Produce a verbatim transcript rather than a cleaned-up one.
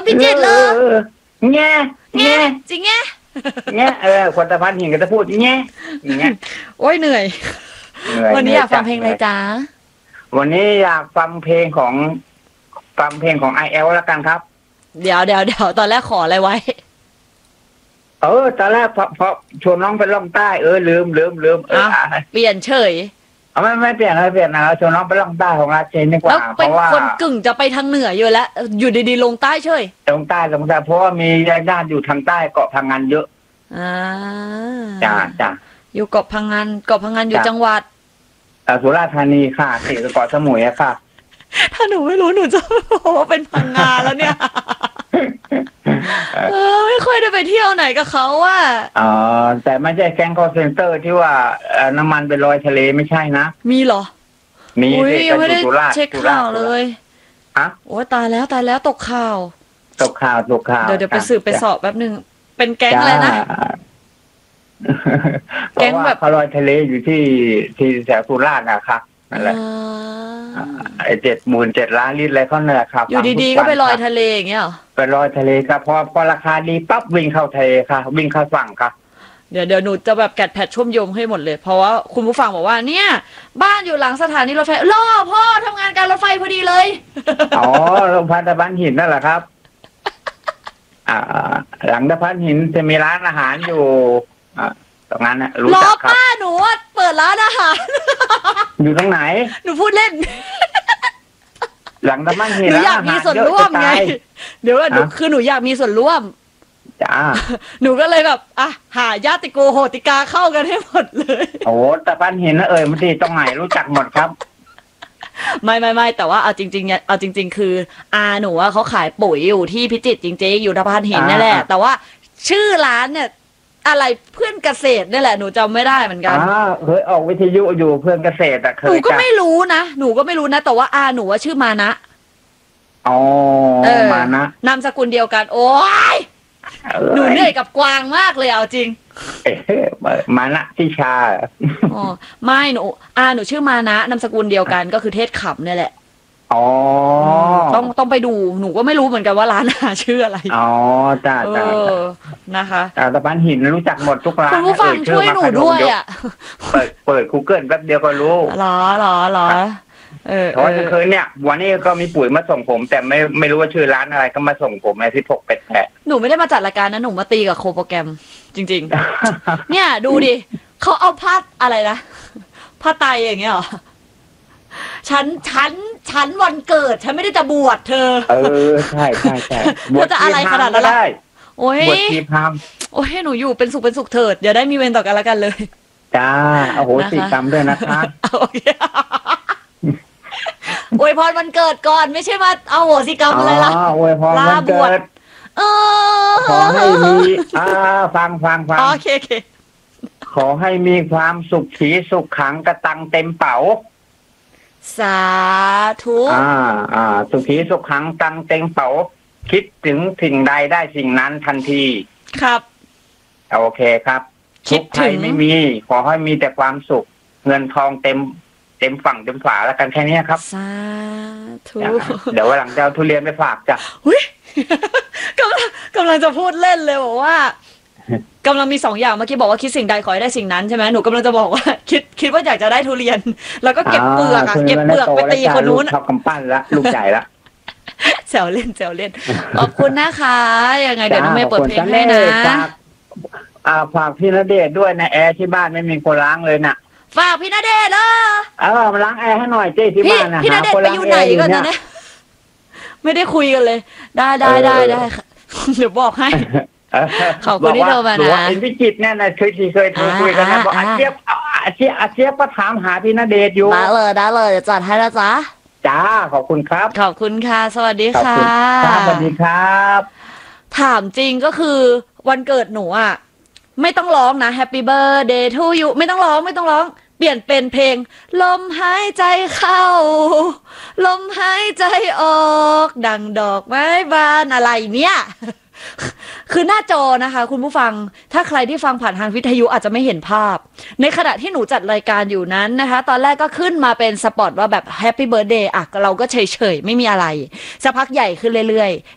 พี่จิตรเลยแง่แง่จริงแง่แง่เออคนตะพันหินก็จะพูดแง่อย่างเงี้ยโอ้ยเหนื่อยวันนี้อยากฟังเพลงอะไรจ๊ะวันนี้อยากฟังเพลงของฟังเพลงของไอเอลแล้วกันครับเดี๋ยวเดี๋ยวเดี๋ยวตอนแรกขออะไรไว้เออตอนแรกพอพอชวนน้องไปล่องใต้เออลืมลืมลืมเออเปลี่ยนเฉยเอาไม่ไม่เปลี่ยนไม่เปลี่ยนนะชวนน้องไปล่องใต้ของราเชนดีกว่าเพราะว่าคนกึ่งจะไปทางเหนืออยู่แล้วอยู่ดีๆลงใต้เฉยลงใต้ลงใต้เพราะว่ามีญาติอยู่ทางใต้เกาะพังงานเยอะอ่าจ้าจ้าอยู่เกาะพังงานเกาะพังงานอยู่จังหวัดสุราษฎร์ธานีค่ะเขตเกาะสมุยอะค่ะถ้าหนูไม่รู้หนูจะบอกว่าเป็นพังงาแล้วเนี่ยเออไม่ค่อยได้ไปเที่ยวไหนกับเขาว่าอ๋อแต่ไม่ใช่แก๊งคอลเซ็นเตอร์ที่ว่าน้ำมันไปลอยทะเลไม่ใช่นะมีเหรอมียังไม่ได้เช็คข่าวเลยฮะโอ้ตายแล้วตายแล้วตกข่าวตกข่าวตกข่าวเดี๋ยวเดี๋ยวไปสืบไปสอบแป๊บนึงเป็นแก๊งอะไรนะแก๊งแบบเขาลอยทะเลอยู่ที่ที่แถวสุราษฎร์นะครับนั่นแหละไอ้เจ็ดหมื่นเจ็ดล้านลิตรอะไรเขาเนี่ยครับอยู่ดีๆก็ไปลอยทะเลอย่างเงี้ยหรอไปลอยทะเลครับพอพอราคาดีปั๊บวิ่งเข้าทะเลค่ะวิ่งเข้าฝั่งครับเดี๋ยวเดี๋ยวหนูจะแบบแกะแพทชุ่มยมให้หมดเลยเพราะว่าคุณผู้ฟังบอกว่าเนี่ยบ้านอยู่หลังสถานีรถไฟล่อพ่อทำงานการรถไฟพอดีเลยอ๋อโรงพยาบาลตะพานหินนั่นแหละครับอ่าหลังตะพานหินจะมีร้านอาหารอยู่อ่าตรงนั้นนะรู้จักครับป้าหนูเปิดร้านอาหารอยู่ตรงไหนหนูพูดเล่นหลังตะพานหินหนูอยากมีส่วนร่วมไงเดี๋ยวหนูคือหนูอยากมีส่วนร่วมจ้าหนูก็เลยแบบอ่ะหาญาติโกโหติกาเข้ากันให้หมดเลยโอ้ตะพานหินนะเอ่ยมันที่ตรงไหนรู้จักหมดครับไม่ไม่ไม่แต่ว่าเอาจริงๆเนี่ยเอาจริงๆคืออาหนูว่าเขาขายปุ๋ยอยู่ที่พิจิตรจริงๆอยู่ตะพานหินนั่นแหละแต่ว่าชื่อร้านเนี่ยอะไรเพื่อนเกษตรนี่แหละหนูจำไม่ได้เหมือนกันอ่าเคยออกวิทยุอยู่เพื่อนเกษตรอะเคยหนูก็ไม่รู้นะหนูก็ไม่รู้นะแต่ว่าอาหนูว่าชื่อมานะอ๋อมานะนามสกุลเดียวกันโอ้ยหนูเหนื่อยกับกวางมากเลยเอาจริงมานะทิชาอ๋อไม่หนูอาหนูชื่อมานะนามสกุลเดียวกันก็คือเทศขำนี่แหละอ๋อต้องต้องไปดูหนูก็ไม่รู้เหมือนกันว่าร้านอาหารชื่ออะไรอ๋อจ้าจ้านะคะตะพานหินรู้จักหมดทุกร้านคุณผู้ฟังช่วยหนูด้วยอ่ะเปิดเปิด Google แป๊บเดียวก็รู้หรอหรอหรอเออเพราะเคยเนี่ยวันนี้ก็มีปุ๋ยมาส่งผมแต่ไม่ไม่รู้ว่าชื่อร้านอะไรก็มาส่งผมไอ้ที่พกเป็ดแพะหนูไม่ได้มาจัดรายการนะหนูมาตีกับโคโปรแกรมจริงๆเนี่ยดูดิเขาเอาผ้าอะไรนะผ้าไตอย่างเงี้ยหรอฉันฉันฉันวันเกิดฉันไม่ได้จะบวชเธอเออใช่ใช่ใช่บวชจะอะไรขนาดนั้นได้โอ้ยบวชชีพามโอ้ยหนูอยู่เป็นสุขเป็นสุขเถิดเดี๋ยวได้มีเวรต่อกันแล้วกันเลยจ้าโอ้โหสีกรรมด้วยนะคะโอเคอวยพรวันเกิดก่อนไม่ใช่มาเอาโหสิกรรมอะไรล่ะอวยพรวันเกิดเออขอให้มีอ่าฟังฟังฟังโอเคโอเคขอให้มีความสุขขีสุขขังกระตังเต็มเป๋าสาธุอ่าอ่าสุขีสุขขังตังเต็งเป๋าคิดถึงสิ่งใดได้สิ่งนั้นทันทีครับโอเคครับคิดถึงไม่มีขอให้มีแต่ความสุขเงินทองเต็มเต็มฝั่งเต็มฝาแล้วกันแค่นี้ครับสาธุเดี๋ยววันหลังจะเอาทุเรียนไปฝากจ้ะอุ้ยกำลังกำลังจะพูดเล่นเลยบอกว่ากำลังมีสองอย่างเมื่อกี้บอกว่าคิดสิ่งใดขอให้ได้สิ่งนั้นใช่ไหมหนูกำลังจะบอกว่าคิดคิดว่าอยากจะได้ทุเรียนแล้วก็เก็บเปลือกอะเก็บเปลือกไปตีคนนู้นชอบกำปั้นละลูกใหญ่ละแซวเล่นแซวเล่นขอบคุณนะคะยังไงเดี๋ยวน้องเมย์เปิดเพลงให้นะอ่าฝากพี่ณเดชน์ด้วยนะแอร์ที่บ้านไม่มีคนล้างเลยน่ะฝากพี่ณเดชน์เหรอเออมาล้างแอร์ให้หน่อยเจ้ที่บ้านนะพี่ณเดชน์ไปอยู่ไหนก่อนนะเนี่ยไม่ได้คุยกันเลยได้ได้ได้ได้เดี๋ยวบอกให้ขอบคุณที่โทรมานะเป็นพิจิตรเนี่ยนะเคยที่เคยโทรคุยกันนะบอกอาเจี๊ยบอาเจี๊ยบอาเจี๊ยบก็ถามหาพี่ณเดชน์อยู่ได้เลยได้เลยจัดให้แล้วจ้าจ้าขอบคุณครับขอบคุณค่ะสวัสดีค่ะสวัสดีครับถามจริงก็คือวันเกิดหนูอ่ะไม่ต้องร้องนะ Happy Birthday to you ไม่ต้องร้องไม่ต้องร้องเปลี่ยนเป็นเพลงลมหายใจเข้าลมหายใจออกดังดอกไม้บานอะไรเนี่ยคือหน้าจอนะคะคุณผู้ฟังถ้าใครที่ฟังผ่านทางวิทยุอาจจะไม่เห็นภาพในขณะที่หนูจัดรายการอยู่นั้นนะคะตอนแรกก็ขึ้นมาเป็นสปอตว่าแบบ Happy Birthday อ่ะเราก็เฉยๆไม่มีอะไรสักพักใหญ่ขึ้นเรื่อย